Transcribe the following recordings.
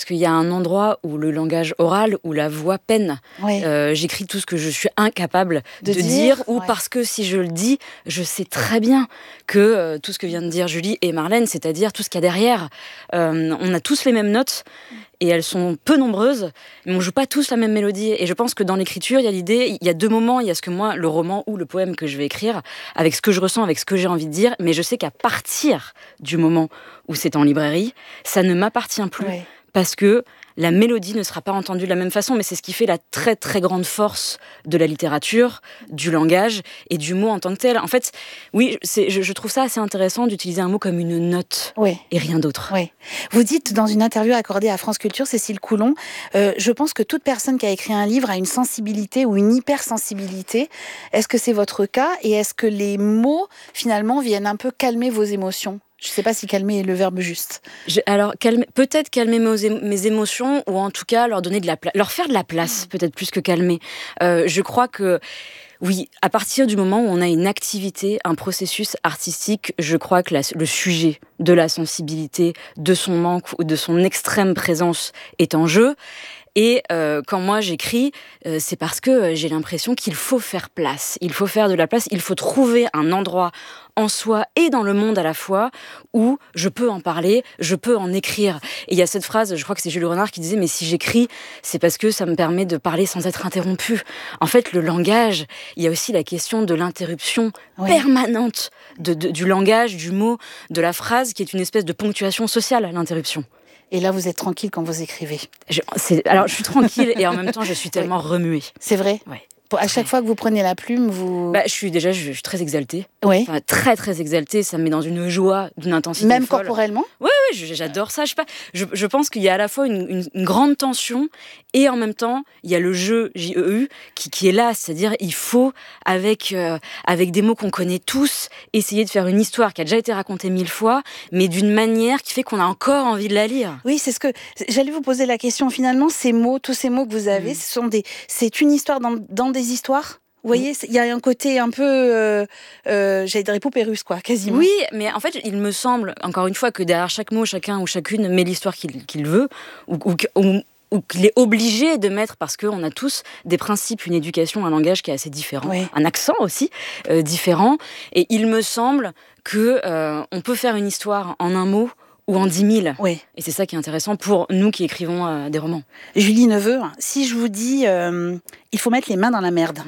qu'il y a un endroit où le langage oral, où la voix peine. Ouais. J'écris tout ce que je suis incapable de dire, ou parce que si je le dis, je sais très bien que tout ce que vient de dire Julie et Marlène, c'est-à-dire tout ce qu'il y a derrière. On a tous les mêmes notes, et elles sont peu nombreuses, mais on joue pas tous la même mélodie. Et je pense que dans l'écriture, il y a l'idée, il y a deux moments, il y a ce que moi, le roman ou le poème que je vais écrire, avec ce que je ressens, avec ce que j'ai envie de dire, mais je sais qu'à partir du moment où c'est en librairie, ça ne m'appartient plus, parce que la mélodie ne sera pas entendue de la même façon, mais c'est ce qui fait la très très grande force de la littérature, du langage et du mot en tant que tel. En fait, oui, je trouve ça assez intéressant d'utiliser un mot comme une note et rien d'autre. Oui. Vous dites dans une interview accordée à France Culture, Cécile Coulon, je pense que toute personne qui a écrit un livre a une sensibilité ou une hypersensibilité. Est-ce que c'est votre cas et est-ce que les mots finalement viennent un peu calmer vos émotions ? Je ne sais pas si calmer est le verbe juste. Alors, peut-être calmer mes émotions, ou en tout cas leur donner leur faire de la place, peut-être plus que calmer. Je crois que, oui, à partir du moment où on a une activité, un processus artistique, je crois que le sujet de la sensibilité, de son manque ou de son extrême présence est en jeu. Et quand moi j'écris, c'est parce que j'ai l'impression qu'il faut faire place, il faut faire de la place, il faut trouver un endroit en soi et dans le monde à la fois où je peux en parler, je peux en écrire. Et il y a cette phrase, je crois que c'est Jules Renard qui disait « mais si j'écris, c'est parce que ça me permet de parler sans être interrompu ». En fait, le langage, il y a aussi la question de l'interruption permanente du langage, du mot, de la phrase, qui est une espèce de ponctuation sociale, l'interruption. Et là, vous êtes tranquille quand vous écrivez. Alors, je suis tranquille et en même temps, je suis tellement remuée. C'est vrai ? Ouais. À chaque fois que vous prenez la plume, vous... Je suis très exaltée. Oui. Enfin, très, très exaltée. Ça me met dans une joie, d'une intensité même folle. Corporellement ? Oui, j'adore ça. Je pense qu'il y a à la fois une grande tension et en même temps, il y a le jeu JEU qui est là. C'est-à-dire, il faut, avec des mots qu'on connaît tous, essayer de faire une histoire qui a déjà été racontée 1000 fois, mais d'une manière qui fait qu'on a encore envie de la lire. Oui, c'est ce que... J'allais vous poser la question. Finalement, tous ces mots que vous avez, c'est une histoire dans des histoires. Vous voyez, il y a un côté un peu, j'allais dire épopée russe, quoi, quasiment. Oui, mais en fait, il me semble, encore une fois, que derrière chaque mot, chacun ou chacune met l'histoire qu'il veut, ou qu'il est obligé de mettre, parce qu'on a tous des principes, une éducation, un langage qui est assez différent, un accent aussi différent. Et il me semble que on peut faire une histoire en un mot ou en 10 000. Oui. Et c'est ça qui est intéressant pour nous qui écrivons des romans. Julie Neveu, si je vous dis il faut mettre les mains dans la merde.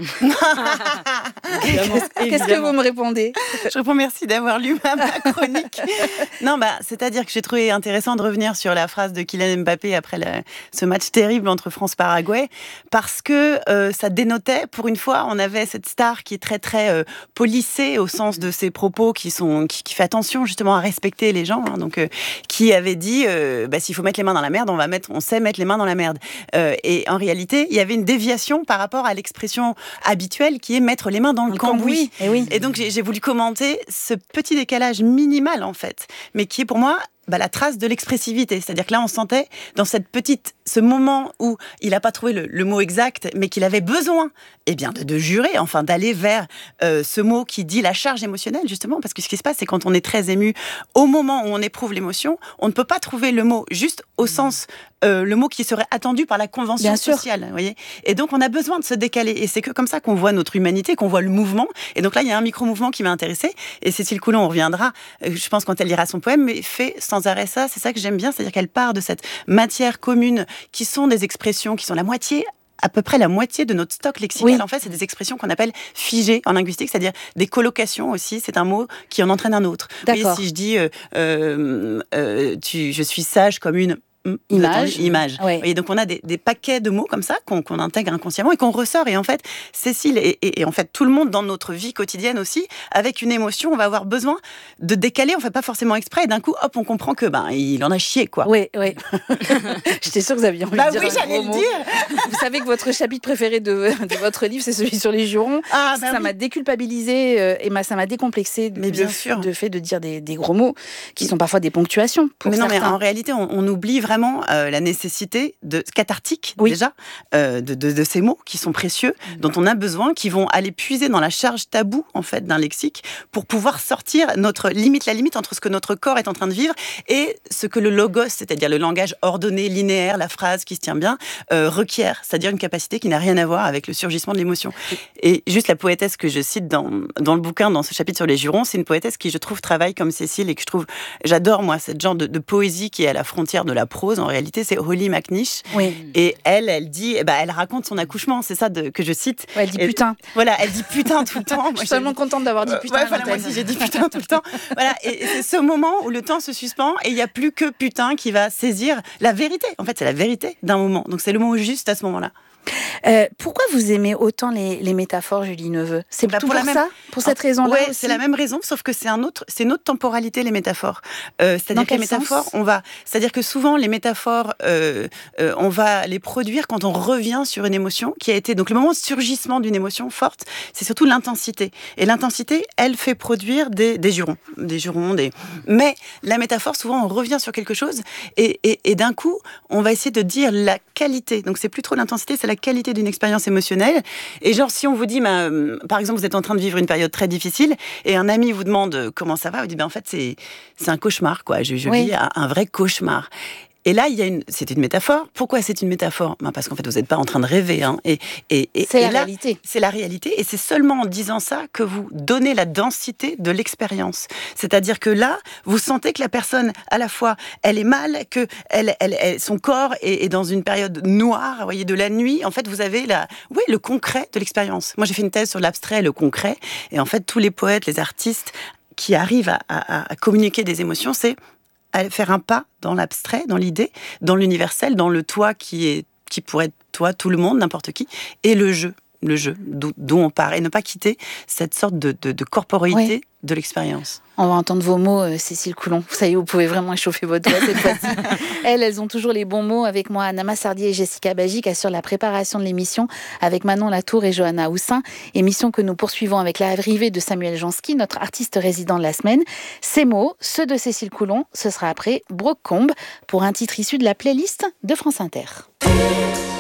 Qu'est-ce que vous me répondez ? Je réponds merci d'avoir lu ma chronique. Non, c'est-à-dire que j'ai trouvé intéressant de revenir sur la phrase de Kylian Mbappé après ce match terrible entre France-Paraguay, parce que ça dénotait, pour une fois, on avait cette star qui est très très policée au sens de ses propos, qui fait attention justement à respecter les gens, donc qui avait dit s'il faut mettre les mains dans la merde, on sait mettre les mains dans la merde. Et en réalité, il y avait une déviation par rapport à l'expression habituelle qui est mettre les mains dans le cambouis. Et donc j'ai voulu commenter ce petit décalage minimal en fait, mais qui est pour moi la trace de l'expressivité. C'est-à-dire que là, on sentait dans ce moment où il n'a pas trouvé le mot exact, mais qu'il avait besoin de jurer, enfin d'aller vers ce mot qui dit la charge émotionnelle, justement, parce que ce qui se passe, c'est quand on est très ému, au moment où on éprouve l'émotion, on ne peut pas trouver le mot juste au sens, le mot qui serait attendu par la convention sociale. Vous voyez ? Et donc, on a besoin de se décaler. Et c'est que comme ça qu'on voit notre humanité, qu'on voit le mouvement. Et donc là, il y a un micro-mouvement qui m'a intéressée. Et Cécile Coulon, on reviendra, je pense, quand elle lira son poème, mais fait sans arrêt ça. C'est ça que j'aime bien, c'est-à-dire qu'elle part de cette matière commune qui sont des expressions qui sont à peu près la moitié de notre stock lexical. En fait, c'est des expressions qu'on appelle figées en linguistique, c'est-à-dire des collocations aussi. C'est un mot qui en entraîne un autre. Vous voyez, si je dis je suis sage comme une image. Oui. Et donc on a des paquets de mots comme ça qu'on intègre inconsciemment et qu'on ressort. Et en fait, Cécile et en fait tout le monde dans notre vie quotidienne aussi, avec une émotion, on va avoir besoin de décaler. On fait pas forcément exprès. Et d'un coup, hop, on comprend que il en a chié, quoi. Oui. J'étais sûre que vous aviez envie de dire. Oui, j'allais le dire. Vous savez que votre chapitre préféré de votre livre, c'est celui sur les jurons. Ça m'a déculpabilisé et ça m'a décomplexé. Bien sûr. De fait de dire des gros mots qui sont parfois des ponctuations. Mais en réalité, on oublie vraiment vraiment la nécessité cathartique, déjà, de ces mots qui sont précieux, dont on a besoin, qui vont aller puiser dans la charge taboue, en fait, d'un lexique, pour pouvoir sortir la limite entre ce que notre corps est en train de vivre et ce que le logos, c'est-à-dire le langage ordonné, linéaire, la phrase qui se tient bien, requiert, c'est-à-dire une capacité qui n'a rien à voir avec le surgissement de l'émotion. Et juste la poétesse que je cite dans le bouquin, dans ce chapitre sur les jurons, c'est une poétesse qui, je trouve, travaille comme Cécile et que j'adore, moi, cette genre de poésie qui est à la frontière de la prose. En réalité, c'est Holly McNish. Oui. Et elle dit, elle raconte son accouchement, c'est ça que je cite. Ouais, elle dit putain. Voilà, elle dit putain tout le temps. Je suis tellement contente d'avoir dit putain. Moi aussi, j'ai dit putain tout le temps. Voilà, et c'est ce moment où le temps se suspend et il n'y a plus que putain qui va saisir la vérité. En fait, c'est la vérité d'un moment. Donc, c'est le mot juste à ce moment-là. Pourquoi vous aimez autant les métaphores, Julie Neveu ? C'est tout pour ça ? Pour cette raison-là aussi ? C'est la même raison, sauf que c'est une autre temporalité, les métaphores. C'est-à-dire que les métaphores, c'est-à-dire que souvent, les métaphores, on va les produire quand on revient sur une émotion qui a été... Donc, le moment de surgissement d'une émotion forte, c'est surtout l'intensité. Et l'intensité, elle fait produire des jurons. Mais la métaphore, souvent, on revient sur quelque chose et d'un coup, on va essayer de dire la qualité. Donc, c'est plus trop l'intensité, c'est la qualité d'une expérience émotionnelle. Et genre, si on vous dit, par exemple, vous êtes en train de vivre une période très difficile et un ami vous demande comment ça va, vous dites, en fait, c'est un cauchemar, quoi. Je vis un vrai cauchemar. Et là, c'est une métaphore. Pourquoi c'est une métaphore ? Parce qu'en fait, vous n'êtes pas en train de rêver. Hein. C'est la réalité. C'est la réalité. Et c'est seulement en disant ça que vous donnez la densité de l'expérience. C'est-à-dire que là, vous sentez que la personne, à la fois, elle est mal, que son corps est dans une période noire, vous voyez, de la nuit. En fait, vous avez le concret de l'expérience. Moi, j'ai fait une thèse sur l'abstrait et le concret. Et en fait, tous les poètes, les artistes qui arrivent à communiquer des émotions, c'est à faire un pas dans l'abstrait, dans l'idée, dans l'universel, dans le toi qui pourrait être toi, tout le monde, n'importe qui, et le jeu d'où on part, et ne pas quitter cette sorte de corporéité de l'expérience. On va entendre vos mots, Cécile Coulon. Ça y est, vous pouvez vraiment échauffer votre voix cette fois-ci. Elles ont toujours les bons mots. Avec moi, Anna Massardier et Jessica Bagy qui assurent la préparation de l'émission avec Manon Latour et Johanna Houssin. Émission que nous poursuivons avec l'arrivée de Samuel Jansky, notre artiste résident de la semaine. Ces mots, ceux de Cécile Coulon, ce sera après Brocombe pour un titre issu de la playlist de France Inter.